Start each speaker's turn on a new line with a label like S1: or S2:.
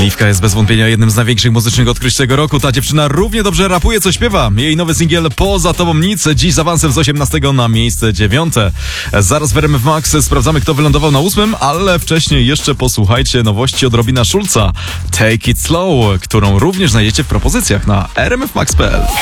S1: Oliwka jest bez wątpienia jednym z największych muzycznych odkryć tego roku. Ta dziewczyna równie dobrze rapuje, co śpiewa. Jej nowy singiel Poza Tobą Nic dziś z awansem z 18 na miejsce 9. Zaraz w RMF Max sprawdzamy, kto wylądował na 8, ale wcześniej jeszcze posłuchajcie nowości od Robina Schulza. Take It Slow, którą również znajdziecie w propozycjach na rmfmax.pl.